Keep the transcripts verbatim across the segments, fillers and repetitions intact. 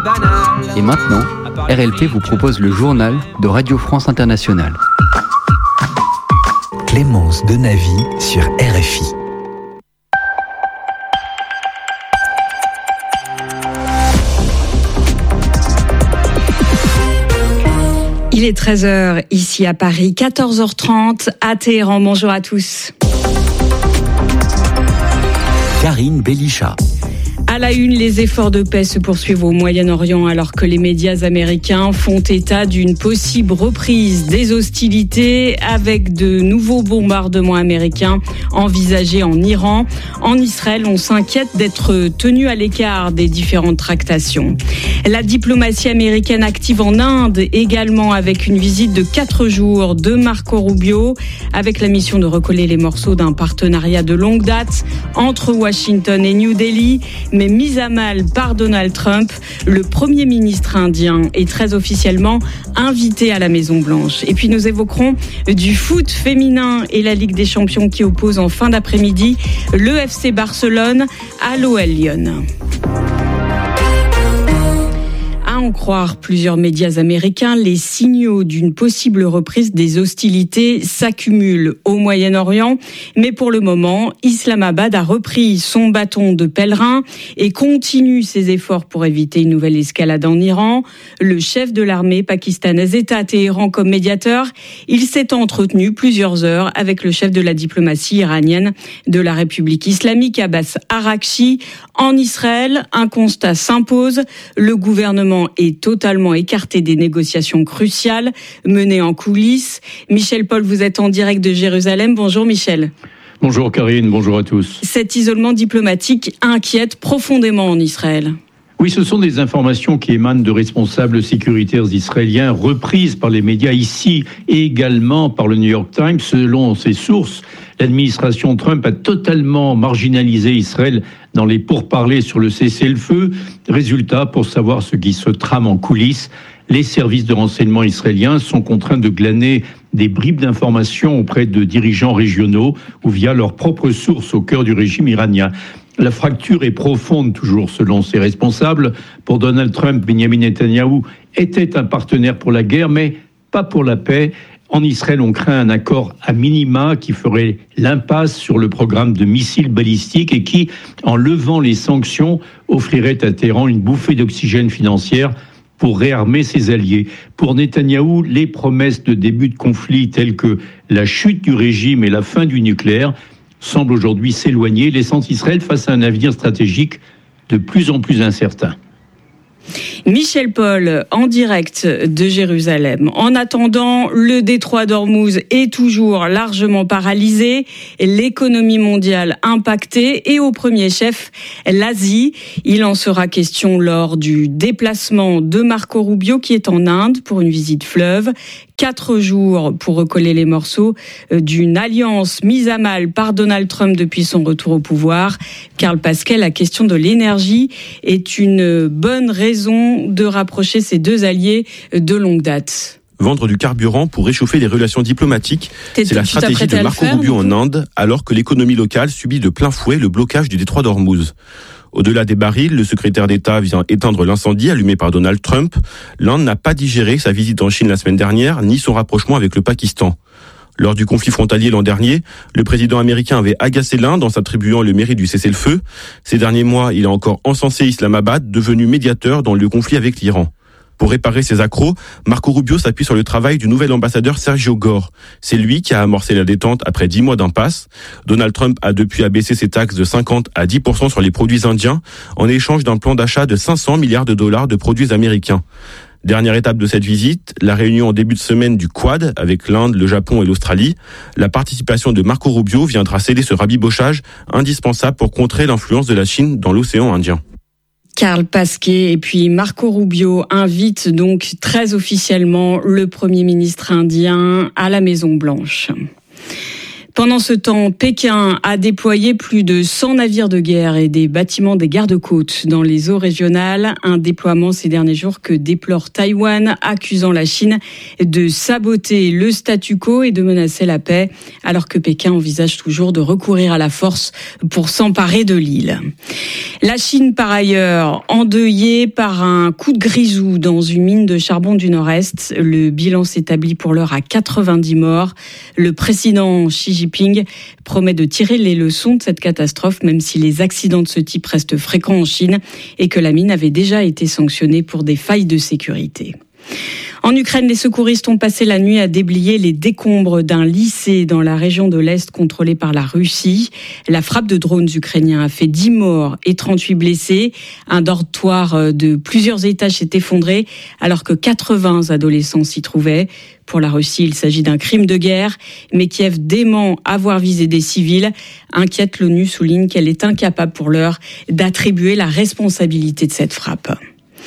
Et maintenant, R L P vous propose le journal de Radio France Internationale. Clémence Denavy sur R F I. Il est treize heures ici à Paris, quatorze heures trente à Téhéran. Bonjour à tous. Karine Bélichat. À la une, les efforts de paix se poursuivent au Moyen-Orient alors que les médias américains font état d'une possible reprise des hostilités avec de nouveaux bombardements américains envisagés en Iran. En Israël, on s'inquiète d'être tenu à l'écart des différentes tractations. La diplomatie américaine active en Inde également avec une visite de quatre jours de Marco Rubio avec la mission de recoller les morceaux d'un partenariat de longue date entre Washington et New Delhi, mais mise à mal par Donald Trump. Le Premier ministre indien est très officiellement invité à la Maison-Blanche. Et puis nous évoquerons du foot féminin et la Ligue des Champions qui oppose en fin d'après-midi le F C Barcelone à l'O L Lyon. À en croire plusieurs médias américains, les signaux d'une possible reprise des hostilités s'accumulent au Moyen-Orient. Mais pour le moment, Islamabad a repris son bâton de pèlerin et continue ses efforts pour éviter une nouvelle escalade en Iran. Le chef de l'armée pakistanaise est à Téhéran comme médiateur. Il s'est entretenu plusieurs heures avec le chef de la diplomatie iranienne de la République islamique, Abbas Araghchi. En Israël, un constat s'impose. Le gouvernement est totalement écarté des négociations cruciales menées en coulisses. Michel Paul, vous êtes en direct de Jérusalem. Bonjour Michel. Bonjour Karine, bonjour à tous. Cet isolement diplomatique inquiète profondément en Israël. Oui, ce sont des informations qui émanent de responsables sécuritaires israéliens reprises par les médias ici et également par le New York Times. Selon ces sources, l'administration Trump a totalement marginalisé Israël dans les pourparlers sur le cessez-le-feu. Résultat, pour savoir ce qui se trame en coulisses, les services de renseignement israéliens sont contraints de glaner des bribes d'informations auprès de dirigeants régionaux ou via leurs propres sources au cœur du régime iranien. La fracture est profonde, toujours selon ses responsables. Pour Donald Trump, Benjamin Netanyahou était un partenaire pour la guerre, mais pas pour la paix. En Israël, on craint un accord à minima qui ferait l'impasse sur le programme de missiles balistiques et qui, en levant les sanctions, offrirait à Téhéran une bouffée d'oxygène financière pour réarmer ses alliés. Pour Netanyahou, les promesses de début de conflit telles que la chute du régime et la fin du nucléaire semble aujourd'hui s'éloigner, laissant Israël face à un avenir stratégique de plus en plus incertain. Michel Paul, en direct de Jérusalem. En attendant, le détroit d'Ormuz est toujours largement paralysé, l'économie mondiale impactée et au premier chef, l'Asie. Il en sera question lors du déplacement de Marco Rubio qui est en Inde pour une visite fleuve. Quatre jours pour recoller les morceaux d'une alliance mise à mal par Donald Trump depuis son retour au pouvoir. Karl Pascal, la question de l'énergie est une bonne raison de rapprocher ces deux alliés de longue date. Vendre du carburant pour réchauffer les relations diplomatiques, T'es c'est la stratégie de Marco Rubio en Inde, alors que l'économie locale subit de plein fouet le blocage du détroit d'Ormuz. Au-delà des barils, le secrétaire d'État vient éteindre l'incendie allumé par Donald Trump. L'Inde n'a pas digéré sa visite en Chine la semaine dernière, ni son rapprochement avec le Pakistan. Lors du conflit frontalier l'an dernier, le président américain avait agacé l'Inde en s'attribuant le mérite du cessez-le-feu. Ces derniers mois, il a encore encensé Islamabad, devenu médiateur dans le conflit avec l'Iran. Pour réparer ses accros, Marco Rubio s'appuie sur le travail du nouvel ambassadeur Sergio Gore. C'est lui qui a amorcé la détente après dix mois d'impasse. Donald Trump a depuis abaissé ses taxes de cinquante à dix pour cent sur les produits indiens en échange d'un plan d'achat de cinq cents milliards de dollars de produits américains. Dernière étape de cette visite, la réunion en début de semaine du Quad avec l'Inde, le Japon et l'Australie. La participation de Marco Rubio viendra sceller ce rabibochage indispensable pour contrer l'influence de la Chine dans l'océan Indien. Karl Pasquet et puis Marco Rubio invitent donc très officiellement le Premier ministre indien à la Maison-Blanche. Pendant ce temps, Pékin a déployé plus de cent navires de guerre et des bâtiments des gardes-côtes dans les eaux régionales. Un déploiement ces derniers jours que déplore Taïwan, accusant la Chine de saboter le statu quo et de menacer la paix, alors que Pékin envisage toujours de recourir à la force pour s'emparer de l'île. La Chine, par ailleurs, endeuillée par un coup de grisou dans une mine de charbon du Nord-Est. Le bilan s'établit pour l'heure à quatre-vingt-dix morts. Le président Xi Jinping promet de tirer les leçons de cette catastrophe, même si les accidents de ce type restent fréquents en Chine et que la mine avait déjà été sanctionnée pour des failles de sécurité. En Ukraine, les secouristes ont passé la nuit à déblayer les décombres d'un lycée dans la région de l'Est contrôlée par la Russie. La frappe de drones ukrainiens a fait dix morts et trente-huit blessés. Un dortoir de plusieurs étages s'est effondré alors que quatre-vingts adolescents s'y trouvaient. Pour la Russie, il s'agit d'un crime de guerre, mais Kiev dément avoir visé des civils. Inquiète, l'ONU souligne qu'elle est incapable pour l'heure d'attribuer la responsabilité de cette frappe.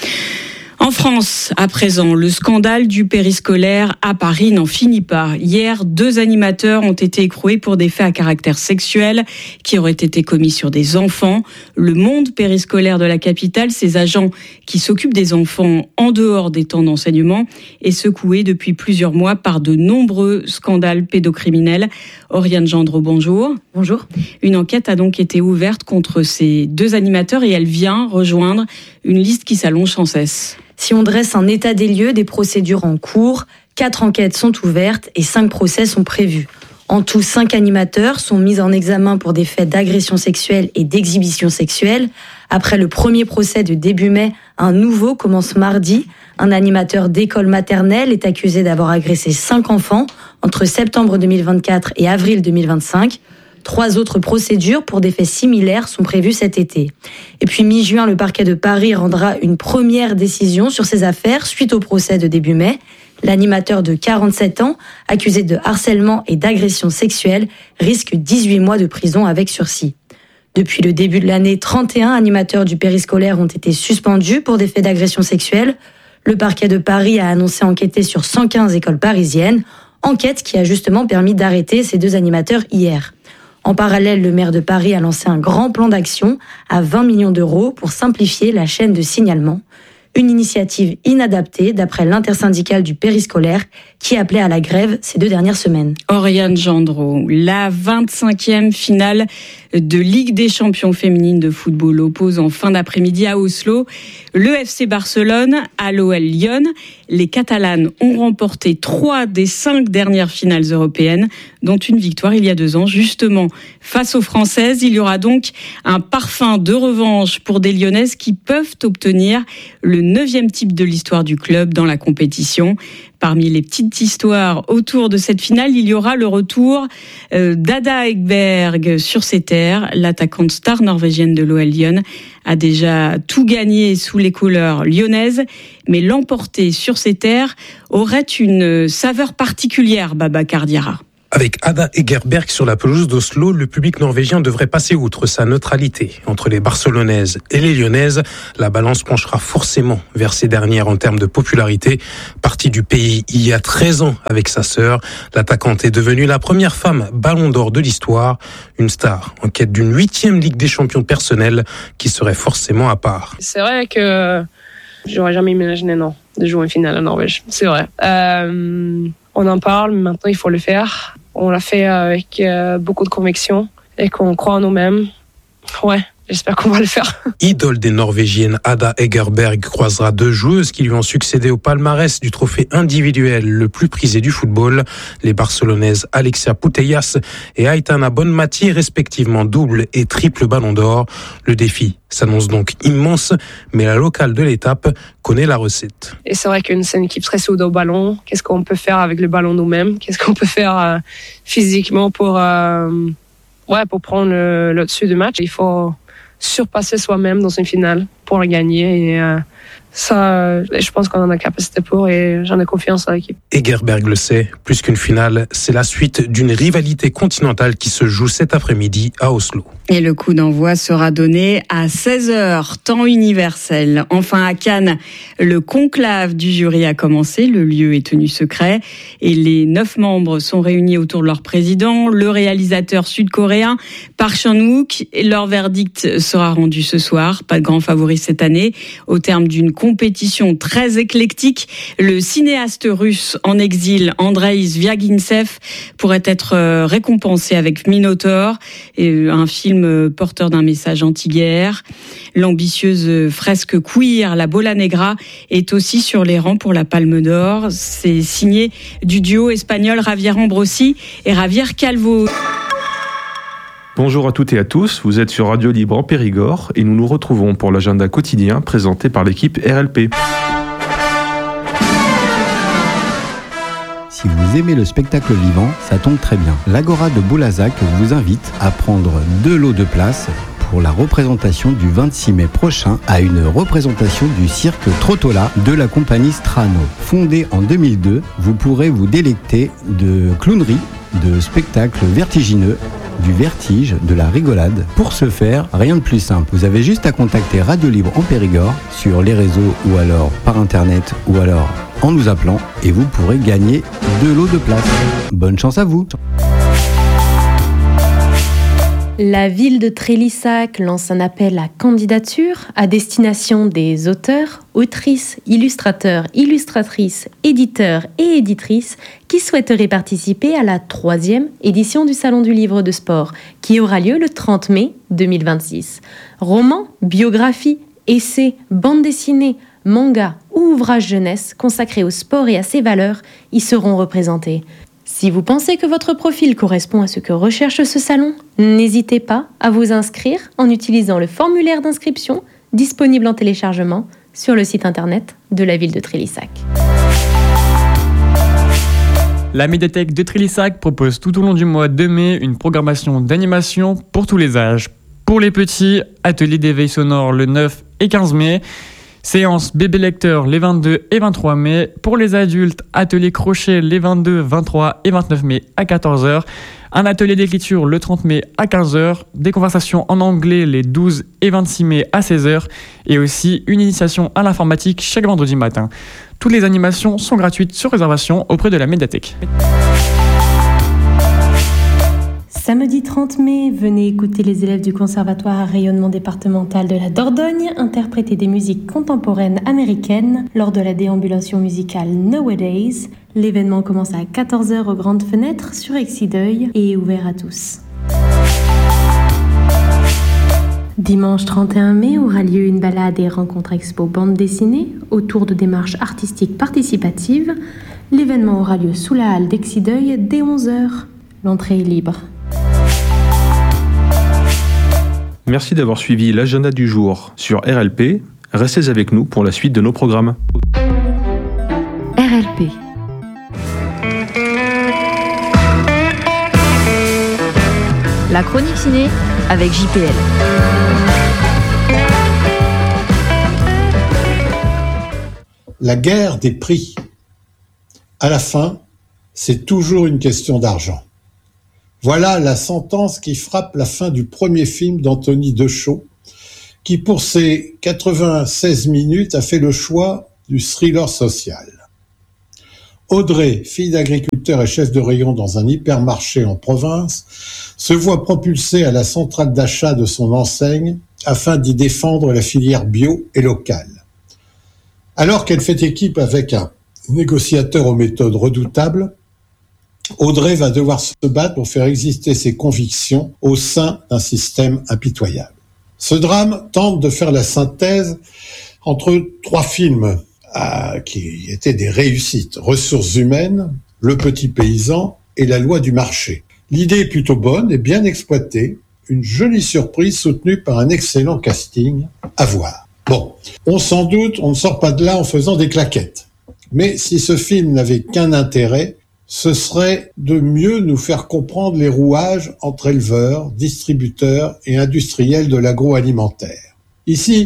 En France, à présent, le scandale du périscolaire à Paris n'en finit pas. Hier, deux animateurs ont été écroués pour des faits à caractère sexuel qui auraient été commis sur des enfants. Le monde périscolaire de la capitale, ces agents qui s'occupent des enfants en dehors des temps d'enseignement, est secoué depuis plusieurs mois par de nombreux scandales pédocriminels. Oriane Gendreau, bonjour. Bonjour. Une enquête a donc été ouverte contre ces deux animateurs et elle vient rejoindre une liste qui s'allonge sans cesse. Si on dresse un état des lieux des procédures en cours, quatre enquêtes sont ouvertes et cinq procès sont prévus. En tout, cinq animateurs sont mis en examen pour des faits d'agression sexuelle et d'exhibition sexuelle. Après le premier procès de début mai, un nouveau commence mardi. Un animateur d'école maternelle est accusé d'avoir agressé cinq enfants entre septembre deux mille vingt-quatre et avril deux mille vingt-cinq. Trois autres procédures pour des faits similaires sont prévues cet été. Et puis mi-juin, le parquet de Paris rendra une première décision sur ces affaires suite au procès de début mai. L'animateur de quarante-sept ans, accusé de harcèlement et d'agression sexuelle, risque dix-huit mois de prison avec sursis. Depuis le début de l'année, trente et un animateurs du périscolaire ont été suspendus pour des faits d'agression sexuelle. Le parquet de Paris a annoncé enquêter sur cent quinze écoles parisiennes, enquête qui a justement permis d'arrêter ces deux animateurs hier. En parallèle, le maire de Paris a lancé un grand plan d'action à vingt millions d'euros pour simplifier la chaîne de signalement. Une initiative inadaptée d'après l'intersyndicale du périscolaire qui appelait à la grève ces deux dernières semaines. Oriane Gendreau, la vingt-cinquième finale de Ligue des champions féminines de football oppose en fin d'après-midi à Oslo le F C Barcelone à l'O L Lyon. Les Catalanes ont remporté trois des cinq dernières finales européennes, dont une victoire il y a deux ans, justement face aux Françaises. Il y aura donc un parfum de revanche pour des Lyonnaises qui peuvent obtenir le neuvième titre de l'histoire du club dans la compétition. Parmi les petites histoires autour de cette finale, il y aura le retour d'Ada Ekberg sur ses terres. L'attaquante star norvégienne de l'O L Lyon a déjà tout gagné sous les couleurs lyonnaises, mais l'emporter sur ses terres aurait une saveur particulière, Babacar Diarra. Avec Ada Ekberg sur la pelouse d'Oslo, le public norvégien devrait passer outre sa neutralité. Entre les Barcelonaises et les Lyonnaises, la balance penchera forcément vers ces dernières en termes de popularité. Partie du pays il y a treize ans avec sa sœur, l'attaquante est devenue la première femme ballon d'or de l'histoire. Une star en quête d'une huitième Ligue des champions personnelle qui serait forcément à part. C'est vrai que j'aurais jamais imaginé, non, de jouer une finale en Norvège. C'est vrai. Euh, on en parle, mais maintenant il faut le faire. On l'a fait avec euh, beaucoup de conviction et qu'on croit en nous-mêmes. Ouais, j'espère qu'on va le faire. Idole des Norvégiennes, Ada Ekberg croisera deux joueuses qui lui ont succédé au palmarès du trophée individuel le plus prisé du football. Les Barcelonaises Alexia Putellas et Aitana Bonmati, respectivement double et triple ballon d'or. Le défi s'annonce donc immense, mais la locale de l'étape connaît la recette. Et c'est vrai qu'une c'est une équipe très soude au ballon. Qu'est-ce qu'on peut faire avec le ballon nous-mêmes ? Qu'est-ce qu'on peut faire euh, physiquement pour, euh, ouais, pour prendre le, le dessus du match ? Il faut surpasser soi-même dans une finale pour la gagner. Et euh, Ça, je pense qu'on en a capacité pour et j'en ai confiance à l'équipe. Et Gerberg le sait, plus qu'une finale, c'est la suite d'une rivalité continentale qui se joue cet après-midi à Oslo. Et le coup d'envoi sera donné à seize heures, temps universel. Enfin, à Cannes, le conclave du jury a commencé. Le lieu est tenu secret et les neuf membres sont réunis autour de leur président, le réalisateur sud-coréen Park Chan-wook. Leur verdict sera rendu ce soir. Pas de grand favori cette année. Au terme d'une compétition très éclectique, le cinéaste russe en exil Andrei Zvyagintsev pourrait être récompensé avec Minotaur, un film porteur d'un message anti-guerre. L'ambitieuse fresque queer La Bola Negra est aussi sur les rangs pour la Palme d'Or. C'est signé du duo espagnol Javier Ambrosi et Javier Calvo. Bonjour à toutes et à tous, vous êtes sur Radio Libre en Périgord et nous nous retrouvons pour l'agenda quotidien présenté par l'équipe R L P. Si vous aimez le spectacle vivant, ça tombe très bien. L'Agora de Boulazac vous invite à prendre deux lots de place pour la représentation du vingt-six mai prochain à une représentation du cirque Trottola de la compagnie Strano. Fondée en deux mille deux, vous pourrez vous délecter de clownerie, de spectacles vertigineux, du vertige, de la rigolade. Pour ce faire, rien de plus simple. Vous avez juste à contacter Radio Libre en Périgord sur les réseaux ou alors par internet ou alors en nous appelant et vous pourrez gagner deux lots de place. Bonne chance à vous. La ville de Trélissac lance un appel à candidature à destination des auteurs, autrices, illustrateurs, illustratrices, éditeurs et éditrices qui souhaiteraient participer à la troisième édition du Salon du Livre de Sport qui aura lieu le trente mai deux mille vingt-six. Romans, biographies, essais, bandes dessinées, mangas ou ouvrages jeunesse consacrés au sport et à ses valeurs y seront représentés. Si vous pensez que votre profil correspond à ce que recherche ce salon, n'hésitez pas à vous inscrire en utilisant le formulaire d'inscription disponible en téléchargement sur le site internet de la ville de Trélissac. La médiathèque de Trélissac propose tout au long du mois de mai une programmation d'animation pour tous les âges. Pour les petits, atelier d'éveil sonore le neuf et quinze mai. Séance bébé lecteur les vingt-deux et vingt-trois mai. Pour les adultes, atelier crochet les vingt-deux, vingt-trois et vingt-neuf mai à quatorze heures. Un atelier d'écriture le trente mai à quinze heures. Des conversations en anglais les douze et vingt-six mai à seize heures. Et aussi une initiation à l'informatique chaque vendredi matin. Toutes les animations sont gratuites sur réservation auprès de la médiathèque. Samedi trente mai, venez écouter les élèves du Conservatoire à rayonnement départemental de la Dordogne interpréter des musiques contemporaines américaines lors de la déambulation musicale Nowadays. L'événement commence à quatorze heures aux grandes fenêtres sur Exideuil et est ouvert à tous. Dimanche trente et un mai aura lieu une balade et rencontre expo bande dessinée autour de démarches artistiques participatives. L'événement aura lieu sous la halle d'Exideuil dès onze heures. L'entrée est libre. Merci d'avoir suivi l'agenda du jour sur R L P. Restez avec nous pour la suite de nos programmes. R L P. La chronique ciné avec J P L. La guerre des prix. À la fin, c'est toujours une question d'argent. Voilà la sentence qui frappe la fin du premier film d'Anthony Dechaud, qui pour ses quatre-vingt-seize minutes a fait le choix du thriller social. Audrey, fille d'agriculteur et chef de rayon dans un hypermarché en province, se voit propulsée à la centrale d'achat de son enseigne afin d'y défendre la filière bio et locale. Alors qu'elle fait équipe avec un négociateur aux méthodes redoutables, Audrey va devoir se battre pour faire exister ses convictions au sein d'un système impitoyable. Ce drame tente de faire la synthèse entre trois films euh, qui étaient des réussites. Ressources humaines, Le petit paysan et La loi du marché. L'idée est plutôt bonne et bien exploitée. Une jolie surprise soutenue par un excellent casting à voir. Bon, on s'en doute, on ne sort pas de là en faisant des claquettes. Mais si ce film n'avait qu'un intérêt, ce serait de mieux nous faire comprendre les rouages entre éleveurs, distributeurs et industriels de l'agroalimentaire. Ici,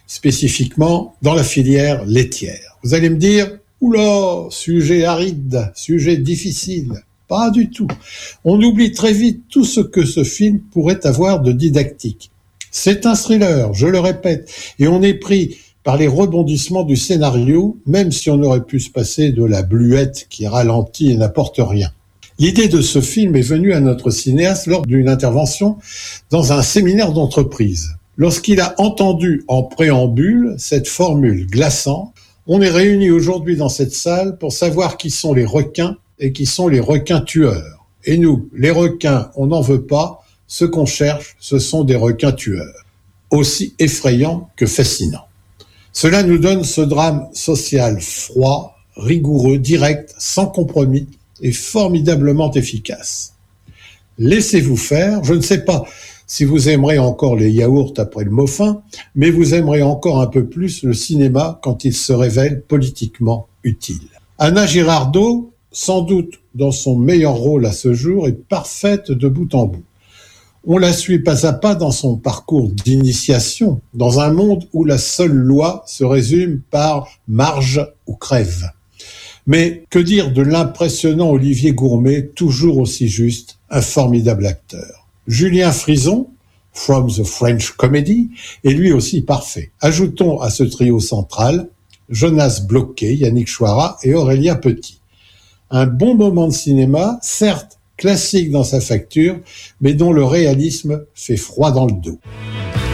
spécifiquement dans la filière laitière. Vous allez me dire, oula, sujet aride, sujet difficile. Pas du tout. On oublie très vite tout ce que ce film pourrait avoir de didactique. C'est un thriller, je le répète, et on est pris par les rebondissements du scénario, même si on aurait pu se passer de la bluette qui ralentit et n'apporte rien. L'idée de ce film est venue à notre cinéaste lors d'une intervention dans un séminaire d'entreprise. Lorsqu'il a entendu en préambule cette formule glaçante, on est réunis aujourd'hui dans cette salle pour savoir qui sont les requins et qui sont les requins tueurs. Et nous, les requins, on n'en veut pas. Ce qu'on cherche, ce sont des requins tueurs. Aussi effrayants que fascinants. Cela nous donne ce drame social froid, rigoureux, direct, sans compromis et formidablement efficace. Laissez-vous faire. Je ne sais pas si vous aimerez encore les yaourts après le mot fin, mais vous aimerez encore un peu plus le cinéma quand il se révèle politiquement utile. Anna Girardot, sans doute dans son meilleur rôle à ce jour, est parfaite de bout en bout. On la suit pas à pas dans son parcours d'initiation, dans un monde où la seule loi se résume par marge ou crève. Mais que dire de l'impressionnant Olivier Gourmet, toujours aussi juste, un formidable acteur. Julien Frison, From the French Comedy, est lui aussi parfait. Ajoutons à ce trio central Jonas Bloquet, Yannick Chouara et Aurélien Petit. Un bon moment de cinéma, certes classique dans sa facture, mais dont le réalisme fait froid dans le dos.